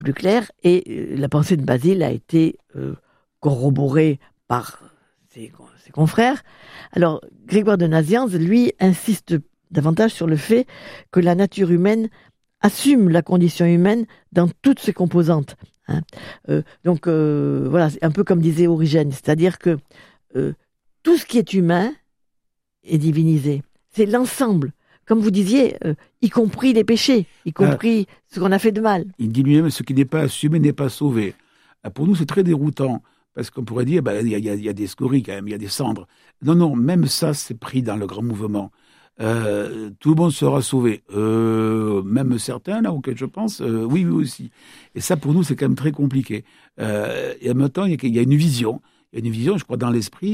plus clair. Et la pensée de Basile a été corroborée par ses confrères. Alors, Grégoire de Nazianze, lui, insiste davantage sur le fait que la nature humaine assume la condition humaine dans toutes ses composantes. Hein. Donc, voilà, c'est un peu comme disait Origène, c'est-à-dire que tout ce qui est humain est divinisé. C'est l'ensemble. Comme vous disiez, y compris les péchés, y compris ce qu'on a fait de mal. Il dit lui-même, ce qui n'est pas assumé n'est pas sauvé. Pour nous, c'est très déroutant, parce qu'on pourrait dire, y a des scories quand même, il y a des cendres. Non, même ça, c'est pris dans le grand mouvement. Tout le monde sera sauvé. Même certains, là, auxquels je pense, oui aussi. Et ça, pour nous, c'est quand même très compliqué. Et en même temps, il y a une vision. Il y a une vision, je crois, dans l'esprit,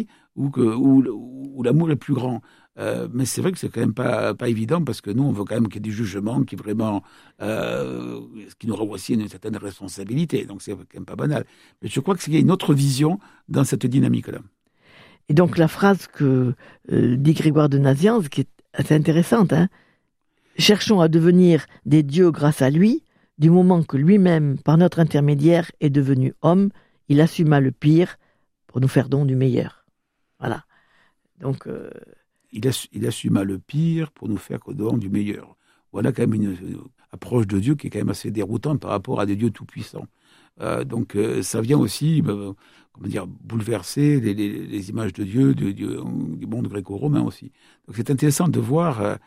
où l'amour est plus grand. Mais c'est vrai que c'est quand même pas évident, parce que nous, on veut quand même qu'il y ait du jugement qui vraiment, qui nous renvoie aussi une certaine responsabilité. Donc c'est quand même pas banal. Mais je crois qu'il y a une autre vision dans cette dynamique-là. Et donc la phrase que dit Grégoire de Nazianze, qui est assez intéressante, hein, cherchons à devenir des dieux grâce à lui, du moment que lui-même, par notre intermédiaire, est devenu homme, il assuma le pire pour nous faire don du meilleur. Voilà. Donc il assuma le pire pour nous faire don du meilleur. Voilà quand même une approche de Dieu qui est quand même assez déroutante par rapport à des dieux tout-puissants. Donc ça vient aussi bouleverser les images de Dieu du monde gréco-romain aussi. Donc c'est intéressant de voir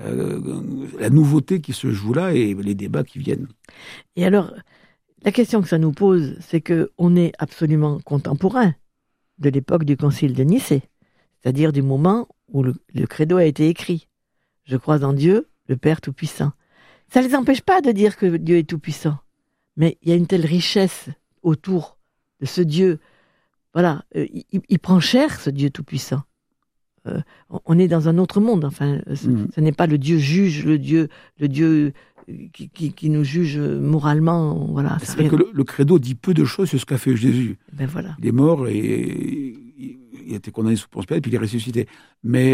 la nouveauté qui se joue là et les débats qui viennent. Et alors, la question que ça nous pose, c'est qu'on est absolument contemporain de l'époque du Concile de Nicée, c'est-à-dire du moment où le credo a été écrit. Je crois en Dieu, le Père Tout-Puissant. Ça ne les empêche pas de dire que Dieu est Tout-Puissant. Mais il y a une telle richesse autour de ce Dieu. Voilà, il prend cher, ce Dieu Tout-Puissant. On est dans un autre monde. Enfin, ce n'est pas le Dieu juge, le Dieu qui nous juge moralement. Voilà. C'est vrai que le credo dit peu de choses sur ce qu'a fait Jésus. Ben voilà. Il est mort et il a été condamné sous Ponce Pilate, puis il est ressuscité. Mais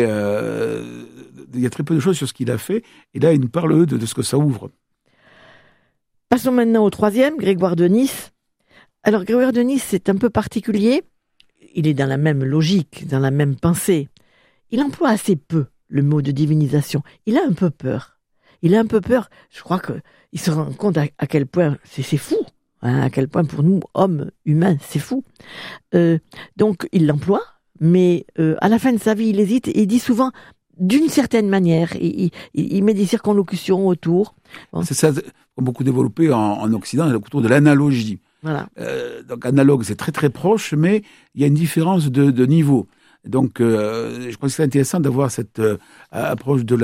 il y a très peu de choses sur ce qu'il a fait. Et là, il nous parle de ce que ça ouvre. Passons maintenant au troisième, Grégoire de Nice. Alors, Grégoire de Nice, c'est un peu particulier. Il est dans la même logique, dans la même pensée. Il emploie assez peu le mot de divinisation. Il a un peu peur. Je crois qu'il se rend compte à quel point c'est fou. Hein, à quel point pour nous, hommes, humains, c'est fou. Donc, il l'emploie, mais à la fin de sa vie, il hésite et il dit souvent d'une certaine manière. Il met des circonlocutions autour. Bon. C'est ça, beaucoup développé en Occident, autour de l'analogie. Voilà. Donc, analogue, c'est très très proche, mais il y a une différence de niveau. Donc, je pense que c'est intéressant d'avoir cette approche de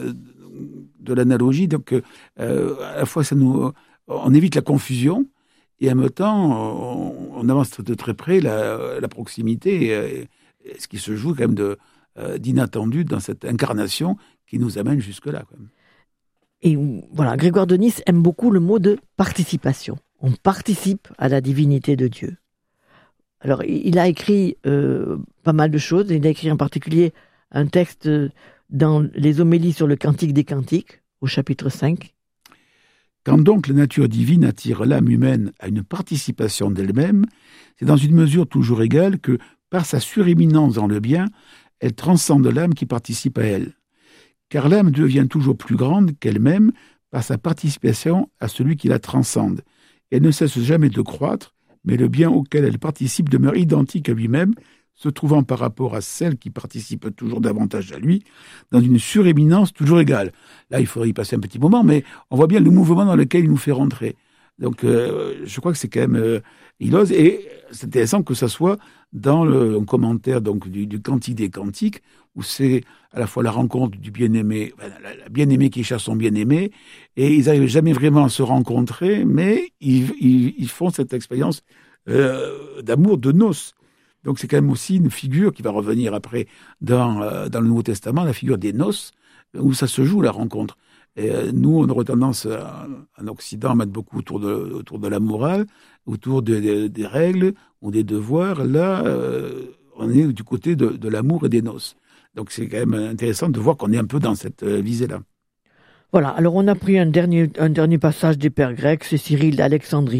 l'analogie. Donc, à la fois, on évite la confusion, et en même temps, on avance de très près la proximité, ce qui se joue quand même d'inattendu dans cette incarnation qui nous amène jusque-là. Quand même. Et voilà, Grégoire de Nice aime beaucoup le mot de participation. On participe à la divinité de Dieu. Alors, il a écrit pas mal de choses. Il a écrit en particulier un texte dans les homélies sur le Cantique des Cantiques, au chapitre 5. Quand donc la nature divine attire l'âme humaine à une participation d'elle-même, c'est dans une mesure toujours égale que, par sa suréminence dans le bien, elle transcende l'âme qui participe à elle. Car l'âme devient toujours plus grande qu'elle-même par sa participation à celui qui la transcende. Elle ne cesse jamais de croître, mais le bien auquel elle participe demeure identique à lui-même, se trouvant par rapport à celle qui participe toujours davantage à lui, dans une suréminence toujours égale. Là, il faudrait y passer un petit moment, mais on voit bien le mouvement dans lequel il nous fait rentrer. Donc, je crois que c'est quand même... il ose, et c'est intéressant que ça soit dans un commentaire donc, du Cantique des Cantiques, où c'est à la fois la rencontre du bien-aimé, la bien-aimée qui cherche son bien-aimé, et ils n'arrivent jamais vraiment à se rencontrer, mais ils font cette expérience d'amour, de noces. Donc c'est quand même aussi une figure qui va revenir après dans le Nouveau Testament, la figure des noces, où ça se joue la rencontre. Et nous, on aurait tendance en Occident à mettre beaucoup autour de la morale, autour des règles ou des devoirs. Là, on est du côté de l'amour et des noces. Donc c'est quand même intéressant de voir qu'on est un peu dans cette visée-là. Voilà, alors on a pris un dernier passage des pères grecs, c'est Cyril d'Alexandrie.